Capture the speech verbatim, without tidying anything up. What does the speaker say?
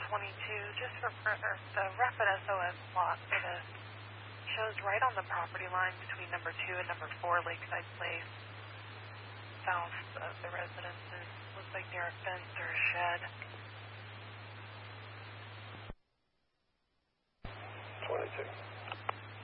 twenty-two, just for or the Rapid S O S plot for this shows right on the property line between number two and number four Lakeside Place, south of the residences. Looks like near a fence or a shed.